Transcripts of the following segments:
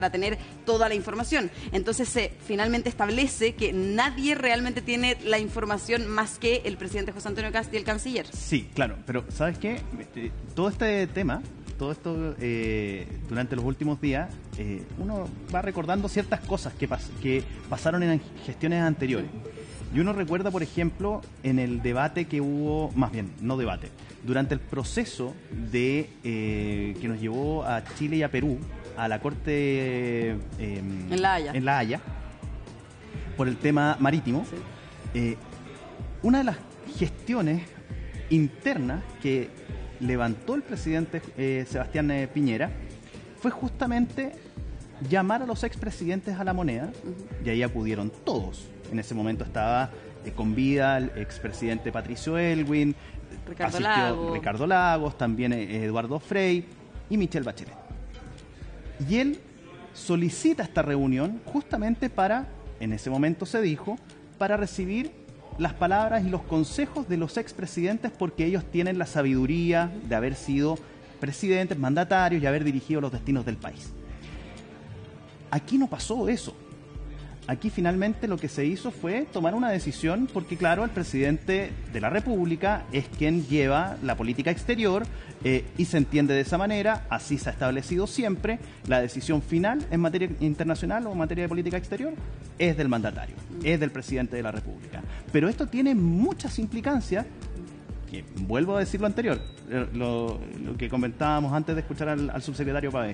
para tener toda la información. Entonces se finalmente establece que nadie realmente tiene la información más que el presidente José Antonio Kast y el canciller. Sí, claro, pero ¿sabes qué? Todo este tema, todo esto durante los últimos días, uno va recordando ciertas cosas que pasaron en gestiones anteriores. Y uno recuerda, por ejemplo, en el debate que hubo, más bien, no debate, durante el proceso que nos llevó a Chile y a Perú, a la Corte en La Haya, por el tema marítimo. Sí. Una de las gestiones internas que levantó el presidente Sebastián Piñera fue justamente llamar a los expresidentes a la moneda, y ahí acudieron todos. En ese momento estaba con vida el expresidente Patricio Aylwin, Ricardo Lagos, también Eduardo Frei y Michelle Bachelet. Y él solicita esta reunión justamente para, en ese momento se dijo, para recibir las palabras y los consejos de los expresidentes, porque ellos tienen la sabiduría de haber sido presidentes, mandatarios y haber dirigido los destinos del país. Aquí no pasó eso. Aquí finalmente lo que se hizo fue tomar una decisión, porque claro, el presidente de la República es quien lleva la política exterior y se entiende de esa manera, así se ha establecido siempre. La decisión final en materia internacional o en materia de política exterior es del mandatario, es del presidente de la República. Pero esto tiene muchas implicancias, que vuelvo a decir lo anterior, lo que comentábamos antes de escuchar al subsecretario Pavés.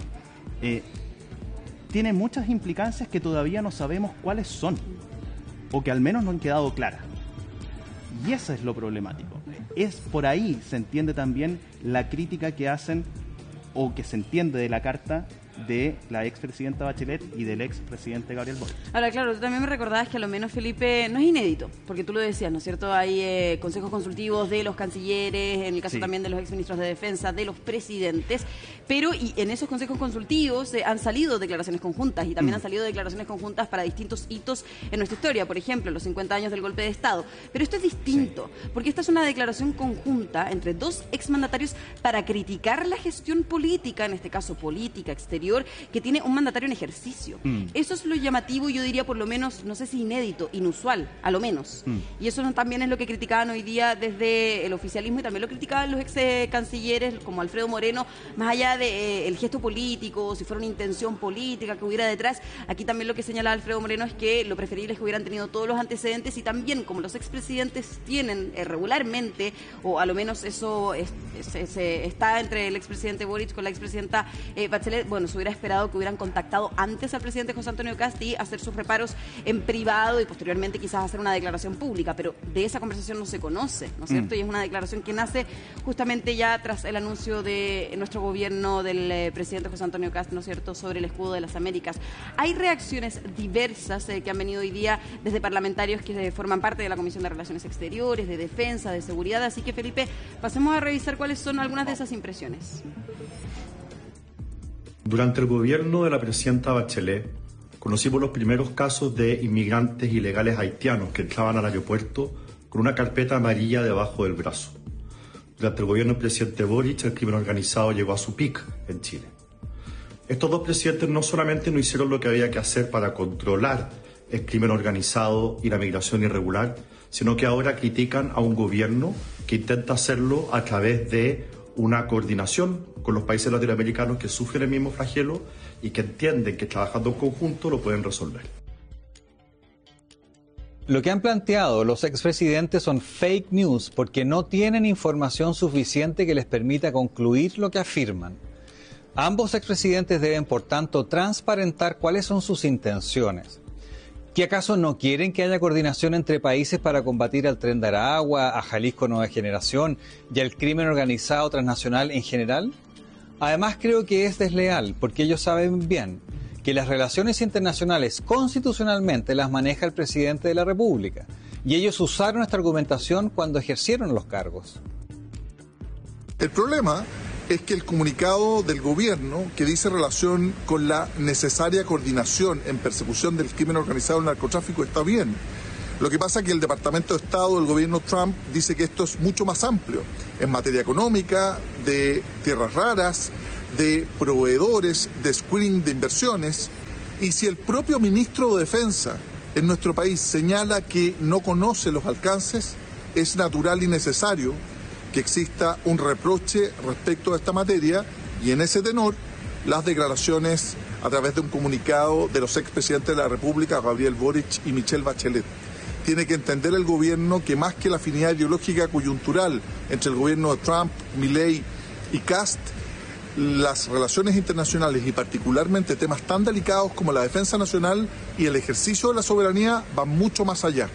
Tiene muchas implicancias que todavía no sabemos cuáles son, o que al menos no han quedado claras. Y eso es lo problemático. Es por ahí se entiende también la crítica que hacen, o que se entiende de la carta de la expresidenta Bachelet y del expresidente Gabriel Boric. Ahora, claro, tú también me recordabas que a lo menos, Felipe, no es inédito, porque tú lo decías, ¿no es cierto? Hay consejos consultivos de los cancilleres, en el caso también de los exministros de defensa, de los presidentes, pero y en esos consejos consultivos han salido declaraciones conjuntas, y también han salido declaraciones conjuntas para distintos hitos en nuestra historia, por ejemplo, los 50 años del golpe de Estado. Pero esto es distinto, porque esta es una declaración conjunta entre dos exmandatarios para criticar la gestión política, en este caso política exterior, que tiene un mandatario en ejercicio. Eso es lo llamativo, yo diría por lo menos, no sé si inédito, inusual, a lo menos. Y eso también es lo que criticaban hoy día desde el oficialismo, y también lo criticaban los ex cancilleres como Alfredo Moreno, más allá de el gesto político, si fuera una intención política que hubiera detrás. Aquí también lo que señala Alfredo Moreno es que lo preferible es que hubieran tenido todos los antecedentes, y también como los expresidentes tienen regularmente, o a lo menos eso está entre el expresidente Boric con la expresidenta Bachelet, bueno, se hubiera esperado que hubieran contactado antes al presidente José Antonio Kast y hacer sus reparos en privado, y posteriormente quizás hacer una declaración pública, pero de esa conversación no se conoce, ¿no es cierto? Y es una declaración que nace justamente ya tras el anuncio de nuestro gobierno del presidente José Antonio Kast, ¿no es cierto?, sobre el escudo de las Américas. Hay reacciones diversas que han venido hoy día desde parlamentarios que forman parte de la Comisión de Relaciones Exteriores, de Defensa, de Seguridad, así que, Felipe, pasemos a revisar cuáles son algunas de esas impresiones. Durante el gobierno de la presidenta Bachelet, conocimos los primeros casos de inmigrantes ilegales haitianos que entraban al aeropuerto con una carpeta amarilla debajo del brazo. Durante el gobierno del presidente Boric, el crimen organizado llegó a su pic en Chile. Estos dos presidentes no solamente no hicieron lo que había que hacer para controlar el crimen organizado y la migración irregular, sino que ahora critican a un gobierno que intenta hacerlo a través de una coordinación con los países latinoamericanos que sufren el mismo flagelo y que entienden que trabajando en conjunto lo pueden resolver. Lo que han planteado los expresidentes son fake news porque no tienen información suficiente que les permita concluir lo que afirman. Ambos expresidentes deben, por tanto, transparentar cuáles son sus intenciones. ¿Qué acaso no quieren que haya coordinación entre países para combatir al Tren de Aragua, a Jalisco Nueva Generación y al crimen organizado transnacional en general? Además, creo que es desleal, porque ellos saben bien que las relaciones internacionales constitucionalmente las maneja el presidente de la República, y ellos usaron esta argumentación cuando ejercieron los cargos. El problema es que el comunicado del gobierno que dice relación con la necesaria coordinación en persecución del crimen organizado y el narcotráfico está bien. Lo que pasa es que el Departamento de Estado del gobierno Trump dice que esto es mucho más amplio, en materia económica, de tierras raras, de proveedores de screening de inversiones, y si el propio ministro de Defensa en nuestro país señala que no conoce los alcances, es natural y necesario que exista un reproche respecto a esta materia, y en ese tenor las declaraciones a través de un comunicado de los expresidentes de la República, Gabriel Boric y Michelle Bachelet. Tiene que entender el gobierno que más que la afinidad ideológica coyuntural entre el gobierno de Trump, Milei y Kast, las relaciones internacionales y particularmente temas tan delicados como la defensa nacional y el ejercicio de la soberanía van mucho más allá.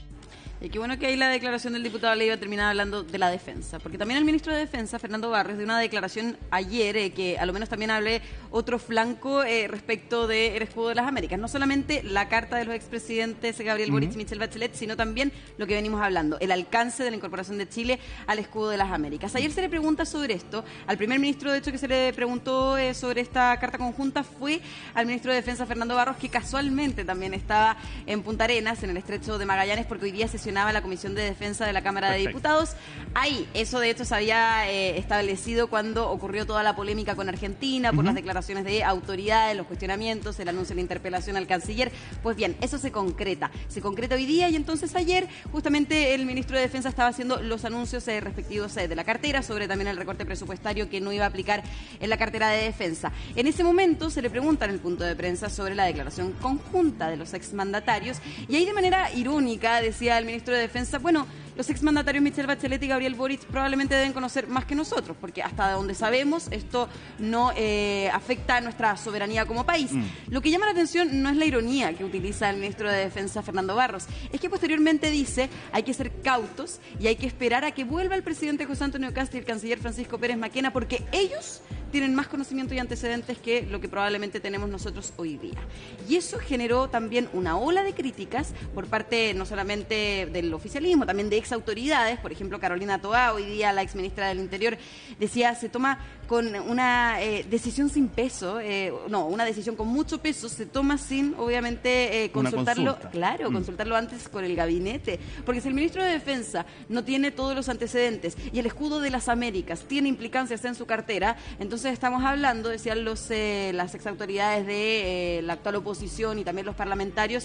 Y qué bueno que ahí la declaración del diputado Leiva terminaba hablando de la defensa, porque también el ministro de Defensa, Fernando Barros, de una declaración ayer que a lo menos también hable otro flanco respecto del escudo de las Américas. No solamente la carta de los expresidentes Gabriel Boric y Michelle Bachelet, sino también lo que venimos hablando, el alcance de la incorporación de Chile al escudo de las Américas. Ayer se le pregunta sobre esto, al primer ministro de hecho que se le preguntó sobre esta carta conjunta fue al ministro de Defensa, Fernando Barros, que casualmente también estaba en Punta Arenas, en el estrecho de Magallanes, porque hoy día la Comisión de Defensa de la Cámara de Diputados. Ahí, eso de hecho se había establecido cuando ocurrió toda la polémica con Argentina por las declaraciones de autoridades, los cuestionamientos, el anuncio de la interpelación al canciller. Pues bien, eso se concreta hoy día, y entonces ayer justamente el ministro de Defensa estaba haciendo los anuncios respectivos de la cartera sobre también el recorte presupuestario que no iba a aplicar en la cartera de defensa. En ese momento se le pregunta en el punto de prensa sobre la declaración conjunta de los exmandatarios, y ahí de manera irónica decía el ministro de Defensa, bueno, los exmandatarios Michelle Bachelet y Gabriel Boric probablemente deben conocer más que nosotros, porque hasta donde sabemos esto no afecta a nuestra soberanía como país. Lo que llama la atención no es la ironía que utiliza el ministro de Defensa, Fernando Barros, es que posteriormente dice hay que ser cautos y hay que esperar a que vuelva el presidente José Antonio Kast y el canciller Francisco Pérez Maquena, porque ellos tienen más conocimiento y antecedentes que lo que probablemente tenemos nosotros hoy día. Y eso generó también una ola de críticas por parte no solamente del oficialismo, también de exautoridades. Por ejemplo, Carolina Toá, hoy día la exministra del Interior, decía se toma con una decisión sin peso, una decisión con mucho peso, se toma sin, obviamente, consultarlo, consultarlo antes con el gabinete. Porque si el ministro de Defensa no tiene todos los antecedentes y el escudo de las Américas tiene implicancias en su cartera, entonces estamos hablando, decían las exautoridades de la actual oposición y también los parlamentarios,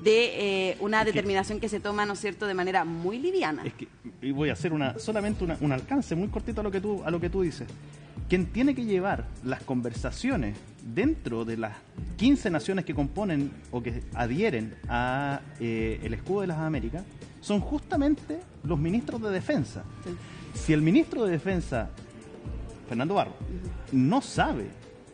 de una determinación que se toma, ¿no es cierto?, de manera muy liviana. Es que, y voy a hacer solamente un alcance muy cortito a lo que tú dices. Quien tiene que llevar las conversaciones dentro de las 15 naciones que componen o que adhieren a el escudo de las Américas son justamente los ministros de Defensa. Sí. Si el ministro de Defensa, Fernando Barros, no sabe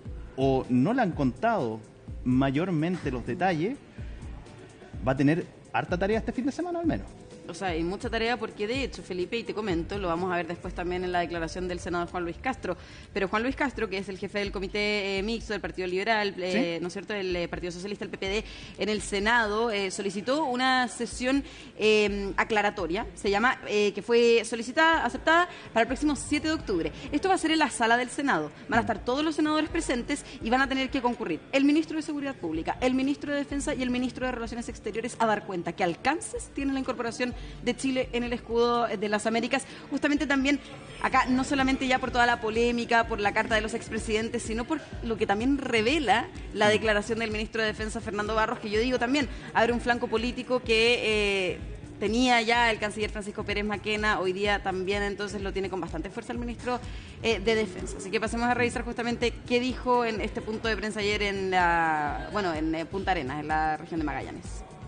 o no le han contado mayormente los detalles, va a tener harta tarea este fin de semana al menos. O sea, hay mucha tarea porque, de hecho, Felipe, y te comento, lo vamos a ver después también en la declaración del senador Juan Luis Castro, pero Juan Luis Castro, que es el jefe del comité mixto del Partido Liberal, ¿sí?, ¿no es cierto?, el Partido Socialista, el PPD, en el Senado, solicitó una sesión aclaratoria, se llama, que fue solicitada, aceptada para el próximo 7 de octubre. Esto va a ser en la sala del Senado. Van a estar todos los senadores presentes y van a tener que concurrir el ministro de Seguridad Pública, el ministro de Defensa y el ministro de Relaciones Exteriores a dar cuenta que alcances tiene la incorporación de Chile en el escudo de las Américas. Justamente también acá, no solamente ya por toda la polémica, por la carta de los expresidentes, sino por lo que también revela la declaración del ministro de Defensa, Fernando Barros, que yo digo también, abre un flanco político que tenía ya el canciller Francisco Pérez Maquena, hoy día también entonces lo tiene con bastante fuerza el ministro de Defensa. Así que pasemos a revisar justamente qué dijo en este punto de prensa ayer en Punta Arenas, en la región de Magallanes.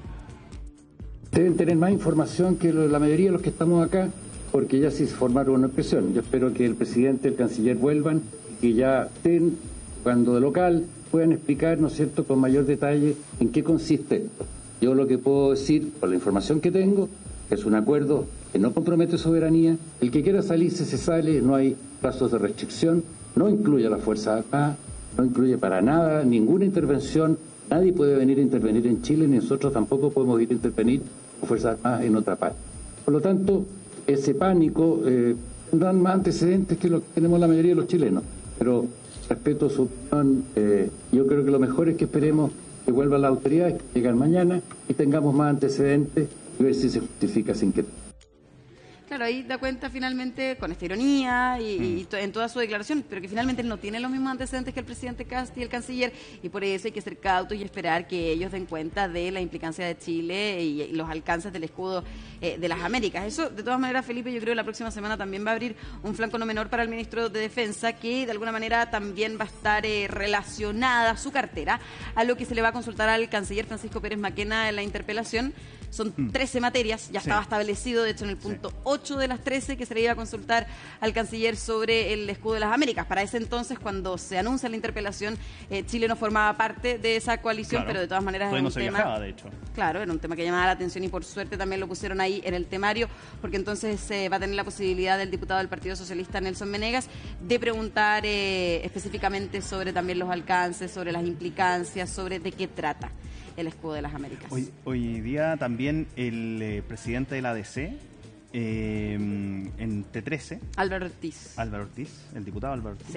Deben tener más información que la mayoría de los que estamos acá, porque ya sí se formaron una presión. Yo espero que el presidente y el canciller vuelvan y ya estén, cuando de local, puedan explicar, ¿no es cierto?, con mayor detalle en qué consiste. Yo lo que puedo decir, por la información que tengo, es un acuerdo que no compromete soberanía. El que quiera salirse se sale, no hay plazos de restricción, no incluye a la Fuerza Armada, no incluye para nada ninguna intervención. Nadie puede venir a intervenir en Chile, ni nosotros tampoco podemos ir a intervenir con Fuerzas Armadas en otra parte. Por lo tanto, ese pánico dan más antecedentes que lo que tenemos la mayoría de los chilenos. Pero respeto su opinión, yo creo que lo mejor es que esperemos que vuelvan las autoridades, que llegan mañana y tengamos más antecedentes y ver si se justifica sin que... Claro, ahí da cuenta finalmente, con esta ironía y en toda su declaración, pero que finalmente él no tiene los mismos antecedentes que el presidente Kast y el canciller, y por eso hay que ser cautos y esperar que ellos den cuenta de la implicancia de Chile y los alcances del escudo de las Américas. Eso, de todas maneras, Felipe, yo creo que la próxima semana también va a abrir un flanco no menor para el ministro de Defensa, que de alguna manera también va a estar relacionada su cartera a lo que se le va a consultar al canciller Francisco Pérez Maquena en la interpelación. Son 13 materias, ya estaba establecido, de hecho, en el punto 8 de las 13 que se le iba a consultar al canciller sobre el escudo de las Américas. Para ese entonces, cuando se anuncia la interpelación, Chile no formaba parte de esa coalición, Claro. pero de todas maneras Todavía era no un se tema... viajaba, de hecho. Claro, era un tema que llamaba la atención y por suerte también lo pusieron ahí en el temario, porque entonces va a tener la posibilidad del diputado del Partido Socialista, Nelson Menegas, de preguntar específicamente sobre también los alcances, sobre las implicancias, sobre de qué trata el escudo de las Américas. Hoy día también el presidente de la ADC, en T13, Álvaro Ortiz. el diputado Álvaro Ortiz, Sí.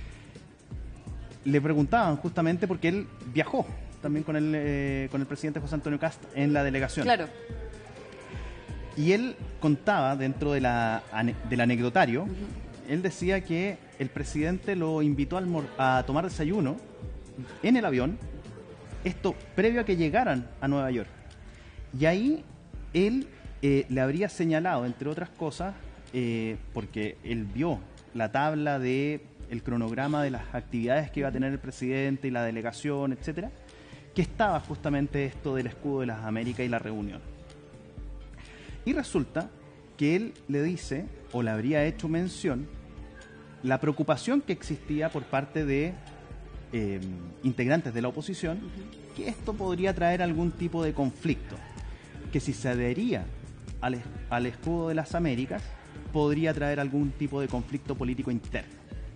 le preguntaban justamente porque él viajó también con el presidente José Antonio Kast en la delegación. Claro. Y él contaba dentro del anecdotario, él decía que el presidente lo invitó a tomar desayuno en el avión, esto previo a que llegaran a Nueva York. Y ahí él le habría señalado, entre otras cosas, porque él vio la tabla de el cronograma de las actividades que iba a tener el presidente y la delegación, etcétera, que estaba justamente esto del escudo de las Américas y la reunión. Y resulta que él le dice, o le habría hecho mención, la preocupación que existía por parte de integrantes de la oposición, que esto podría traer algún tipo de conflicto, que si se adhería al escudo de las Américas, podría traer algún tipo de conflicto político interno.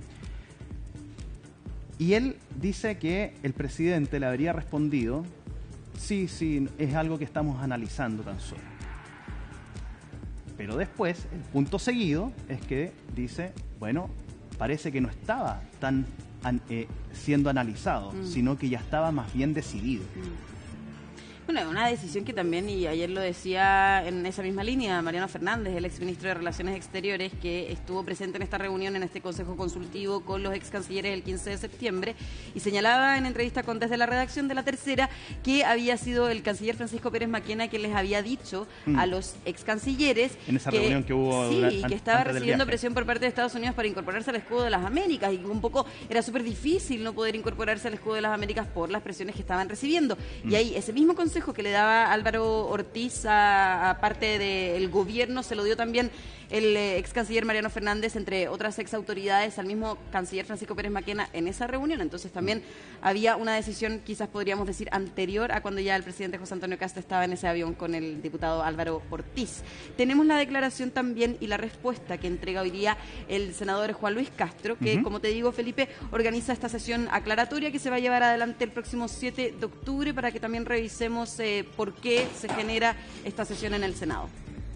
Y él dice que el presidente le habría respondido, sí, es algo que estamos analizando tan solo. Pero después, el punto seguido es que dice, bueno, parece que no estaba tan siendo analizado, sino que ya estaba más bien decidido. Bueno, una decisión que también, y ayer lo decía en esa misma línea, Mariano Fernández, el exministro de Relaciones Exteriores, que estuvo presente en esta reunión, en este consejo consultivo con los ex cancilleres el 15 de septiembre, y señalaba en entrevista con Desde la Redacción de La Tercera que había sido el canciller Francisco Pérez Maquena quien les había dicho a los ex cancilleres en esa reunión que hubo que estaba antes del recibiendo viaje. presión por parte de Estados Unidos para incorporarse al escudo de las Américas, y un poco era súper difícil no poder incorporarse al escudo de las Américas por las presiones que estaban recibiendo. Y ahí ese mismo consejo que le daba Álvaro Ortiz a parte del gobierno se lo dio también el ex canciller Mariano Fernández, entre otras ex autoridades, al mismo canciller Francisco Pérez Maquena en esa reunión. Entonces también había una decisión, quizás podríamos decir, anterior a cuando ya el presidente José Antonio Kast estaba en ese avión con el diputado Álvaro Ortiz. Tenemos la declaración también y la respuesta que entrega hoy día el senador Juan Luis Castro, que, como te digo, Felipe, organiza esta sesión aclaratoria que se va a llevar adelante el próximo 7 de octubre para que también revisemos por qué se genera esta sesión en el Senado.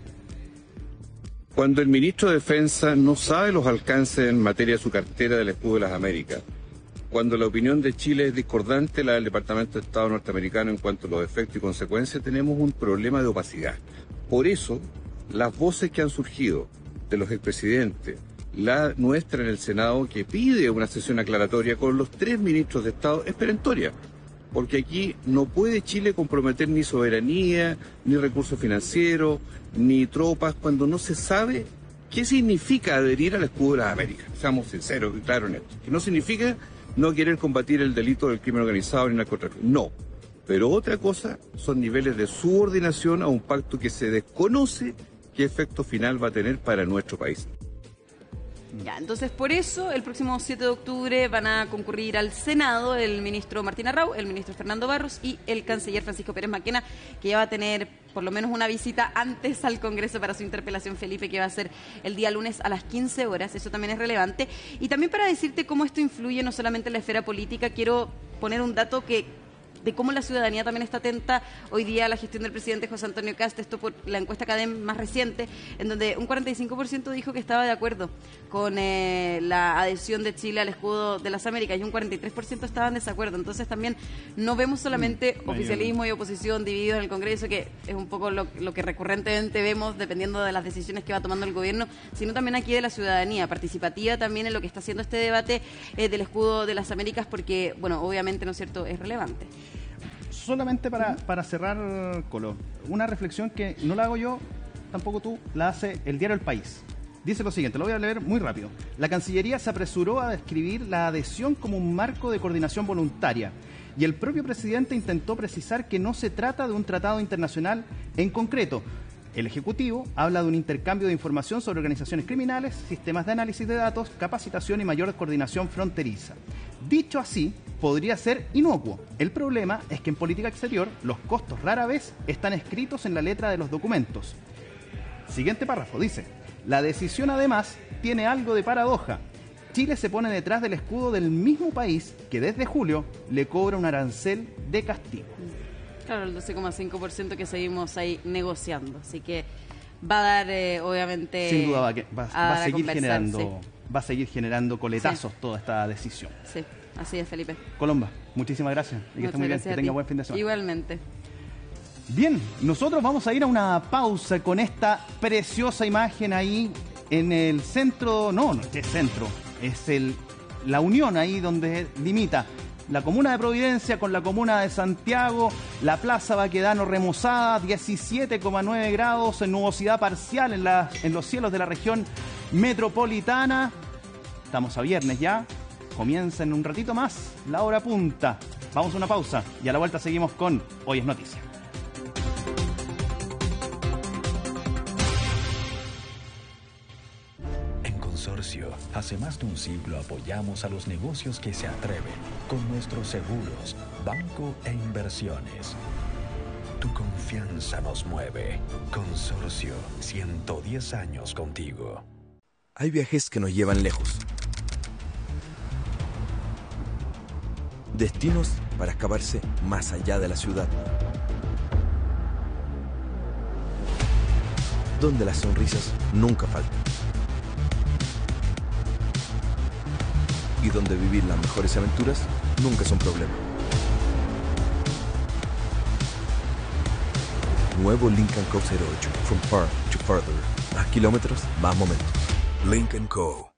Cuando el ministro de Defensa no sabe los alcances en materia de su cartera del escudo de las Américas, cuando la opinión de Chile es discordante a la del Departamento de Estado norteamericano en cuanto a los efectos y consecuencias, tenemos un problema de opacidad. Por eso, las voces que han surgido de los expresidentes, la nuestra en el Senado, que pide una sesión aclaratoria con los 3 ministros de Estado, es perentoria. Porque aquí no puede Chile comprometer ni soberanía, ni recursos financieros, ni tropas, cuando no se sabe qué significa adherir al escudo de las Américas. Seamos sinceros y claros en esto. Que no significa no querer combatir el delito del crimen organizado ni el narcotráfico. No. Pero otra cosa son niveles de subordinación a un pacto que se desconoce qué efecto final va a tener para nuestro país. Ya, entonces por eso el próximo 7 de octubre van a concurrir al Senado el ministro Martín Arrau, el ministro Fernando Barros y el canciller Francisco Pérez Maquena, que ya va a tener por lo menos una visita antes al Congreso para su interpelación, Felipe, que va a ser el día lunes a las 15 horas. Eso también es relevante. Y también para decirte cómo esto influye no solamente en la esfera política, quiero poner un dato que de cómo la ciudadanía también está atenta hoy día a la gestión del presidente José Antonio Kast, esto por la encuesta CADEM más reciente, en donde un 45% dijo que estaba de acuerdo con la adhesión de Chile al escudo de las Américas y un 43% estaba en desacuerdo. Entonces también no vemos solamente oficialismo y oposición divididos en el Congreso, que es un poco lo que recurrentemente vemos dependiendo de las decisiones que va tomando el gobierno, sino también aquí de la ciudadanía, participativa también en lo que está haciendo este debate del escudo de las Américas, porque, bueno, obviamente, ¿no es cierto?, es relevante. Solamente para cerrar, Colo, una reflexión que no la hago yo, tampoco tú, la hace el diario El País. Dice lo siguiente, lo voy a leer muy rápido. La Cancillería se apresuró a describir la adhesión como un marco de coordinación voluntaria y el propio presidente intentó precisar que no se trata de un tratado internacional en concreto. El Ejecutivo habla de un intercambio de información sobre organizaciones criminales, sistemas de análisis de datos, capacitación y mayor coordinación fronteriza. Dicho así, podría ser inocuo. El problema es que en política exterior los costos rara vez están escritos en la letra de los documentos. Siguiente párrafo, dice: la decisión además tiene algo de paradoja. Chile se pone detrás del escudo del mismo país que desde julio le cobra un arancel de castigo. Claro, el 12,5% que seguimos ahí negociando. Así que va a dar, obviamente... Sin duda va a seguir generando coletazos, sí, toda esta decisión. Sí, así es, Felipe. Colomba, muchísimas gracias. Y que esté muy bien, que tenga buen fin de semana. Igualmente. Bien, nosotros vamos a ir a una pausa con esta preciosa imagen ahí en el centro, no es centro, es la unión ahí donde limita la comuna de Providencia con la comuna de Santiago. La Plaza Baquedano remozada, 17,9 grados en nubosidad parcial en los cielos de la región metropolitana. Estamos a viernes ya, comienza en un ratito más la hora punta. Vamos a una pausa y a la vuelta seguimos con Hoy es Noticia. Consorcio. Hace más de un siglo apoyamos a los negocios que se atreven con nuestros seguros, banco e inversiones. Tu confianza nos mueve. Consorcio, 110 años contigo. Hay viajes que nos llevan lejos. Destinos para escaparse más allá de la ciudad. Donde las sonrisas nunca faltan. Y donde vivir las mejores aventuras nunca es un problema. Nuevo Lincoln Co. 08. From far to further. Más kilómetros, más momentos. Lincoln Co.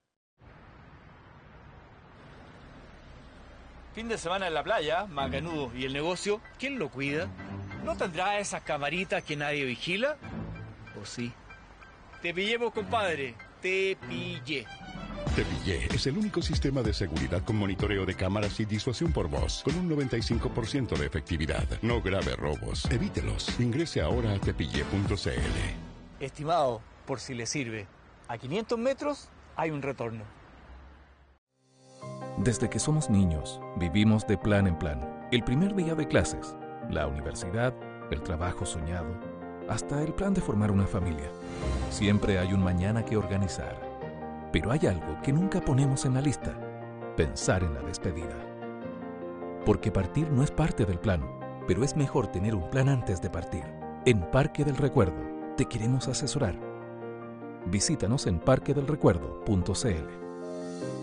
Fin de semana en la playa, macanudo. ¿Y el negocio? ¿Quién lo cuida? ¿No tendrá esas camaritas que nadie vigila? ¿O sí? Te pillemos, compadre. Te pillé. Te Pillé es el único sistema de seguridad con monitoreo de cámaras y disuasión por voz, con un 95% de efectividad. No grave robos. Evítelos. Ingrese ahora a tepillé.cl. Estimado, por si le sirve, a 500 metros hay un retorno. Desde que somos niños, vivimos de plan en plan. El primer día de clases, la universidad, el trabajo soñado, hasta el plan de formar una familia. Siempre hay un mañana que organizar. Pero hay algo que nunca ponemos en la lista: pensar en la despedida. Porque partir no es parte del plan, pero es mejor tener un plan antes de partir. En Parque del Recuerdo te queremos asesorar. Visítanos en parquedelrecuerdo.cl.